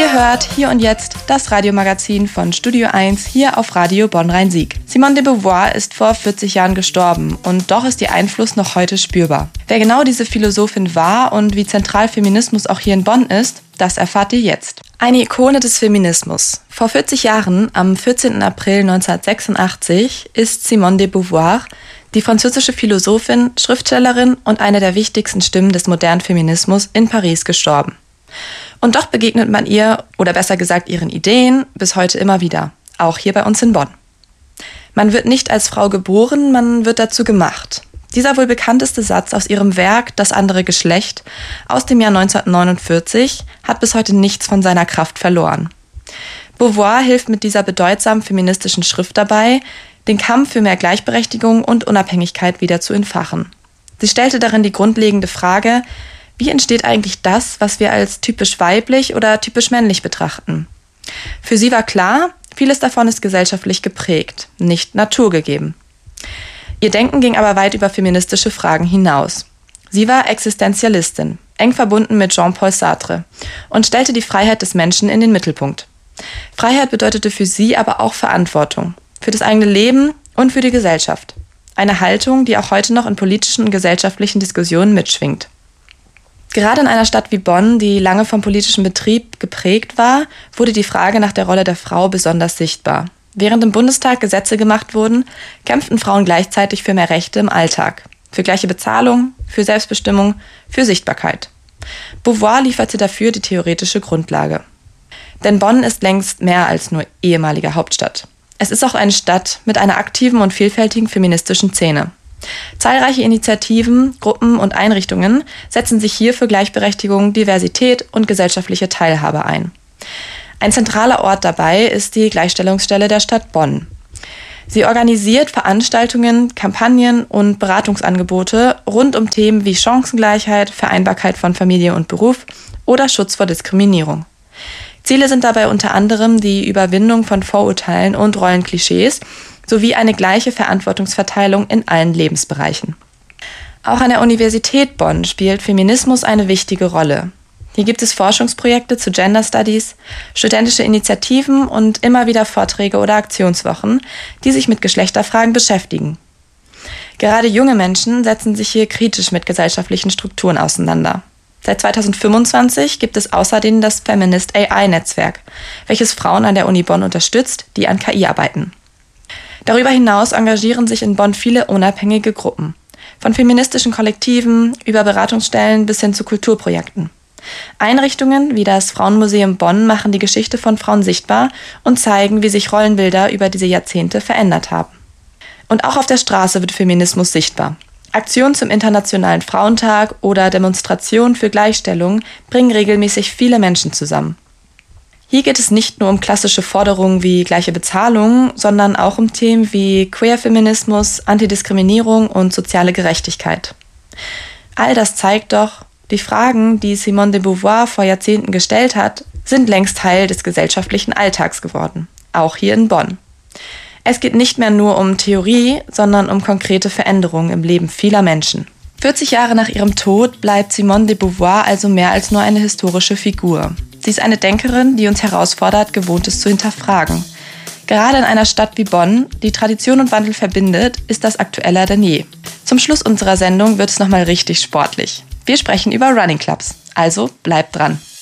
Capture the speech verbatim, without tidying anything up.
Ihr hört hier und jetzt das Radiomagazin von Studio eins hier auf Radio Bonn-Rhein-Sieg. Simone de Beauvoir ist vor vierzig Jahren gestorben und doch ist ihr Einfluss noch heute spürbar. Wer genau diese Philosophin war und wie zentral Feminismus auch hier in Bonn ist, das erfahrt ihr jetzt. Eine Ikone des Feminismus. Vor vierzig Jahren, am vierzehnten April neunzehnhundertsechsundachtzig, ist Simone de Beauvoir, die französische Philosophin, Schriftstellerin und eine der wichtigsten Stimmen des modernen Feminismus, in Paris gestorben. Und doch begegnet man ihr, oder besser gesagt ihren Ideen, bis heute immer wieder, auch hier bei uns in Bonn. Man wird nicht als Frau geboren, man wird dazu gemacht. Dieser wohl bekannteste Satz aus ihrem Werk Das andere Geschlecht aus dem Jahr neunzehnhundertneunundvierzig hat bis heute nichts von seiner Kraft verloren. Beauvoir hilft mit dieser bedeutsamen feministischen Schrift dabei, den Kampf für mehr Gleichberechtigung und Unabhängigkeit wieder zu entfachen. Sie stellte darin die grundlegende Frage: Wie entsteht eigentlich das, was wir als typisch weiblich oder typisch männlich betrachten? Für sie war klar, vieles davon ist gesellschaftlich geprägt, nicht naturgegeben. Ihr Denken ging aber weit über feministische Fragen hinaus. Sie war Existenzialistin, eng verbunden mit Jean-Paul Sartre und stellte die Freiheit des Menschen in den Mittelpunkt. Freiheit bedeutete für sie aber auch Verantwortung, für das eigene Leben und für die Gesellschaft. Eine Haltung, die auch heute noch in politischen und gesellschaftlichen Diskussionen mitschwingt. Gerade in einer Stadt wie Bonn, die lange vom politischen Betrieb geprägt war, wurde die Frage nach der Rolle der Frau besonders sichtbar. Während im Bundestag Gesetze gemacht wurden, kämpften Frauen gleichzeitig für mehr Rechte im Alltag, für gleiche Bezahlung, für Selbstbestimmung, für Sichtbarkeit. Beauvoir lieferte dafür die theoretische Grundlage. Denn Bonn ist längst mehr als nur ehemalige Hauptstadt. Es ist auch eine Stadt mit einer aktiven und vielfältigen feministischen Szene. Zahlreiche Initiativen, Gruppen und Einrichtungen setzen sich hier für Gleichberechtigung, Diversität und gesellschaftliche Teilhabe ein. Ein zentraler Ort dabei ist die Gleichstellungsstelle der Stadt Bonn. Sie organisiert Veranstaltungen, Kampagnen und Beratungsangebote rund um Themen wie Chancengleichheit, Vereinbarkeit von Familie und Beruf oder Schutz vor Diskriminierung. Ziele sind dabei unter anderem die Überwindung von Vorurteilen und Rollenklischees sowie eine gleiche Verantwortungsverteilung in allen Lebensbereichen. Auch an der Universität Bonn spielt Feminismus eine wichtige Rolle. Hier gibt es Forschungsprojekte zu Gender Studies, studentische Initiativen und immer wieder Vorträge oder Aktionswochen, die sich mit Geschlechterfragen beschäftigen. Gerade junge Menschen setzen sich hier kritisch mit gesellschaftlichen Strukturen auseinander. Seit zweitausendfünfundzwanzig gibt es außerdem das Feminist A I-Netzwerk, welches Frauen an der Uni Bonn unterstützt, die an K I arbeiten. Darüber hinaus engagieren sich in Bonn viele unabhängige Gruppen, von feministischen Kollektiven über Beratungsstellen bis hin zu Kulturprojekten. Einrichtungen wie das Frauenmuseum Bonn machen die Geschichte von Frauen sichtbar und zeigen, wie sich Rollenbilder über diese Jahrzehnte verändert haben. Und auch auf der Straße wird Feminismus sichtbar. Aktionen zum Internationalen Frauentag oder Demonstrationen für Gleichstellung bringen regelmäßig viele Menschen zusammen. Hier geht es nicht nur um klassische Forderungen wie gleiche Bezahlung, sondern auch um Themen wie Queerfeminismus, Antidiskriminierung und soziale Gerechtigkeit. All das zeigt doch, die Fragen, die Simone de Beauvoir vor Jahrzehnten gestellt hat, sind längst Teil des gesellschaftlichen Alltags geworden, auch hier in Bonn. Es geht nicht mehr nur um Theorie, sondern um konkrete Veränderungen im Leben vieler Menschen. vierzig Jahre nach ihrem Tod bleibt Simone de Beauvoir also mehr als nur eine historische Figur. Sie ist eine Denkerin, die uns herausfordert, Gewohntes zu hinterfragen. Gerade in einer Stadt wie Bonn, die Tradition und Wandel verbindet, ist das aktueller denn je. Zum Schluss unserer Sendung wird es nochmal richtig sportlich. Wir sprechen über Running Clubs, also bleibt dran.